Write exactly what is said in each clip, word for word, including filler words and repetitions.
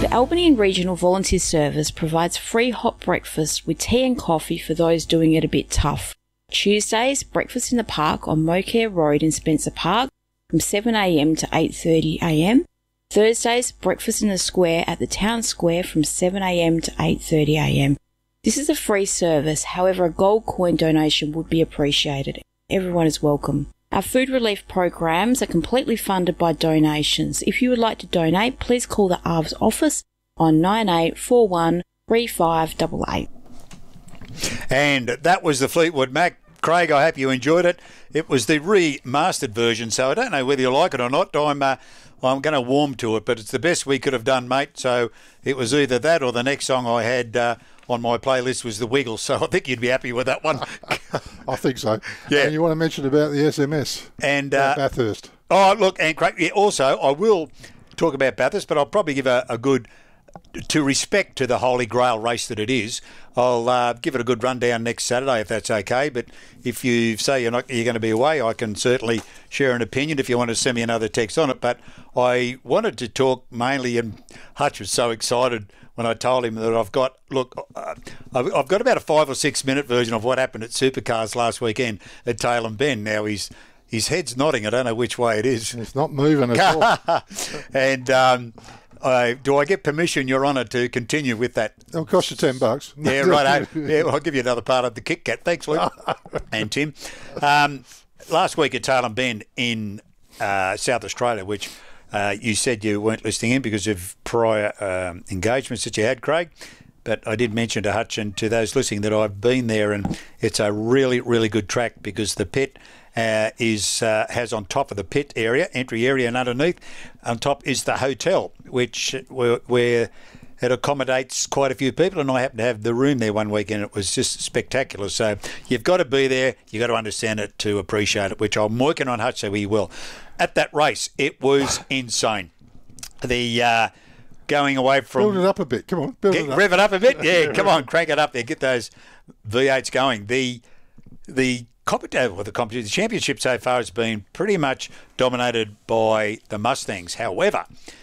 The Albany Regional Volunteer Service provides free hot breakfast with tea and coffee for those doing it a bit tough. Tuesdays, breakfast in the park on Mocare Road in Spencer Park from seven a m to eight thirty a m. Thursdays, breakfast in the square at the town square from seven a m to eight thirty a m. This is a free service, however a gold coin donation would be appreciated. Everyone is welcome. Our food relief programs are completely funded by donations. If you would like to donate, please call the A R V's office on nine eight four one three five eight eight. And that was the Fleetwood Mac. Craig, I hope you enjoyed it. It was the remastered version, so I don't know whether you like it or not. I'm uh, I'm going to warm to it, but it's the best we could have done, mate. So it was either that or the next song I had uh, on my playlist was The Wiggles, so I think you'd be happy with that one. I think so. Yeah. And you want to mention about the S M S and uh, Bathurst. Oh, look, and Craig, yeah, also I will talk about Bathurst, but I'll probably give a, a good, to respect to the Holy Grail race that it is, I'll uh, give it a good rundown next Saturday if that's okay. But if you say you're not, you're going to be away, I can certainly share an opinion if you want to send me another text on it. But I wanted to talk mainly, and Hutch was so excited when I told him that I've got, look, uh, I've, I've got about a five or six minute version of what happened at Supercars last weekend at Tailem Bend. Now he's his head's nodding. I don't know which way it is. It's not moving at all. And um, I, do I get permission, Your Honour, to continue with that? It'll cost you ten bucks. Yeah, right. Yeah, well, I'll give you another part of the Kit Kat. Thanks, Luke and Tim. Um, last week at Tailem Bend in uh, South Australia, which uh, you said you weren't listening in because of prior um, engagements that you had, Craig. But I did mention to Hutch and to those listening that I've been there, and it's a really, really good track because the pit uh, is uh, has on top of the pit area, entry area, and underneath on top is the hotel, which where, where it accommodates quite a few people, and I happened to have the room there one weekend. It was just spectacular. So you've got to be there, you've got to understand it to appreciate it, which I'm working on, Hutch, so we will. At that race, it was insane. The uh, going away from... Build it up a bit, come on. Build get, it up. Rev it up a bit? Yeah, come on, crank it up there. Get those V eights going. The the, compet- well, the, competition, the championship so far has been pretty much dominated by the Mustangs. However,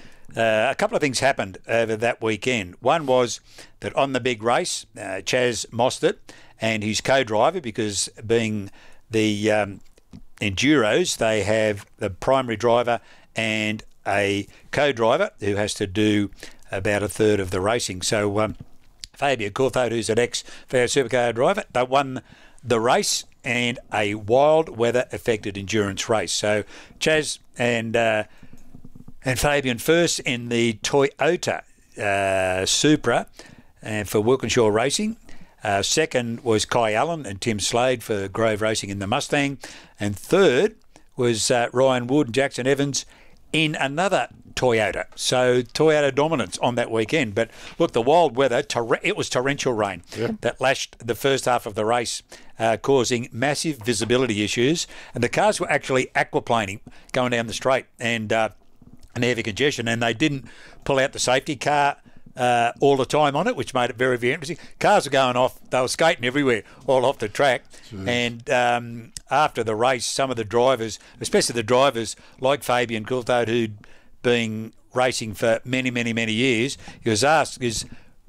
uh, a couple of things happened over that weekend. One was that on the big race, uh, Chaz Mostert and his co-driver, because being the um, Enduros, they have the primary driver and a co-driver who has to do about a third of the racing. So um, Fabio Coulthard, who's an ex-Fair Supercar driver, they won the race and a wild weather affected endurance race. So Chaz and uh, and Fabian first in the Toyota uh, Supra and for Wilkinshaw Racing. Uh, second was Kai Allen and Tim Slade for Grove Racing in the Mustang. And third was uh, Ryan Wood and Jackson Evans in another Toyota. So Toyota dominance on that weekend. But look, the wild weather, tor- it was torrential rain yeah. that lashed the first half of the race, uh, causing massive visibility issues. And the cars were actually aquaplaning going down the straight and uh, an heavy congestion. And they didn't pull out the safety car uh, all the time on it, which made it very, very interesting. Cars were going off. They were skating everywhere, all off the track. Jeez. And um, after the race, some of the drivers, especially the drivers like Fabian Coulthard, who'd been racing for many, many, many years, he was asked, is,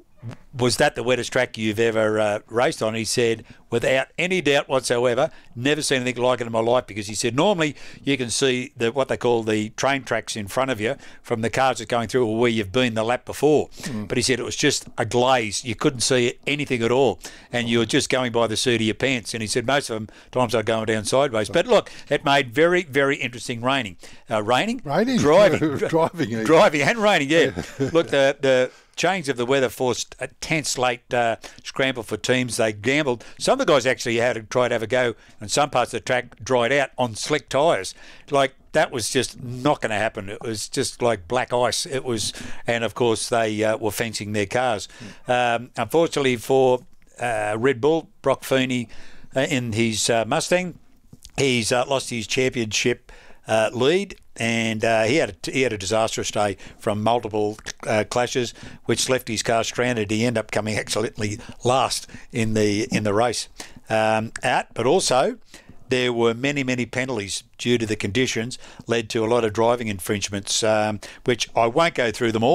was that the wettest track you've ever uh, raced on? He said, without any doubt whatsoever, never seen anything like it in my life, because he said normally you can see the what they call the train tracks in front of you from the cars that's going through or where you've been the lap before. Mm. But he said it was just a glaze. You couldn't see anything at all, and you were just going by the seat of your pants. And he said most of them times they were going down sideways. But look, it made very, very interesting raining. Uh, raining? Raining? Driving. driving. Driving and raining, yeah. Look, the... the change of the weather forced a tense late uh, scramble for teams. They gambled. Some of the guys actually had to try to have a go, and some parts of the track dried out on slick tyres. Like, that was just not going to happen. It was just like black ice. It was, and of course they uh, were fencing their cars. Mm. Um, unfortunately for uh, Red Bull, Brock Feeney uh, in his uh, Mustang, he's uh, lost his championship uh, lead. And uh, he had a, he had a disastrous day from multiple uh, clashes, which left his car stranded. He ended up coming excellently last in the in the race um, out. But also, there were many many penalties due to the conditions, led to a lot of driving infringements, um, which I won't go through them all.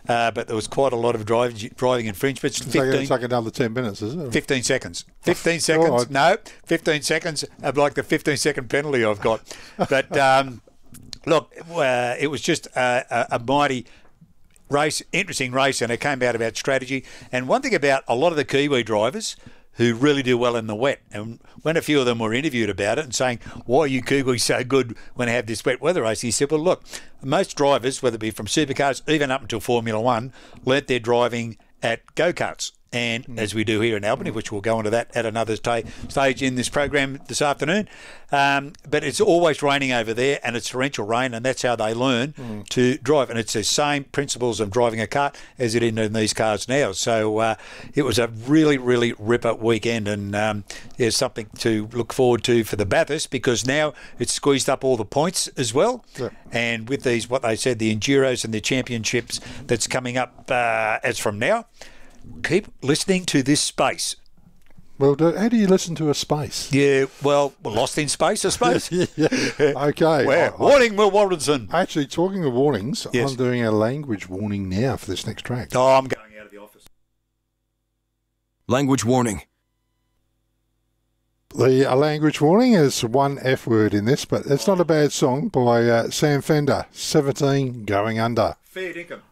uh, but there was quite a lot of driving driving infringements. It's like, it's like another ten minutes, is it? fifteen seconds. fifteen seconds. right. No, fifteen seconds of like the fifteen second penalty I've got. But um, look, uh, it was just a, a, a mighty race, interesting race, and it came out about strategy. And one thing about a lot of the Kiwi drivers who really do well in the wet, and when a few of them were interviewed about it and saying, why are you Kiwis so good when they have this wet weather race? He said, well, look, most drivers, whether it be from supercars, even up until Formula One, learnt their driving at go-karts. And mm. as we do here in Albany, which we'll go into that at another sta- stage in this program this afternoon. Um, but it's always raining over there, and it's torrential rain, and that's how they learn mm. to drive. And it's the same principles of driving a kart as it is in these cars now. So uh, it was a really, really ripper weekend, and um, there's something to look forward to for the Bathurst, because now it's squeezed up all the points as well. Yeah. And with these, what they said, the Enduros and the championships that's coming up uh, as from now, keep listening to this space. Well, do, how do you listen to a space? Yeah, well, lost in space, I suppose. yeah. Okay. Where? I, Warning, Will Warrenson. Actually, talking of warnings, yes. I'm doing a language warning now for this next track. Oh, I'm going out of the office. Language warning. The a language warning is one F word in this, but it's not a bad song by uh, Sam Fender, seventeen Going Under. Fair dinkum.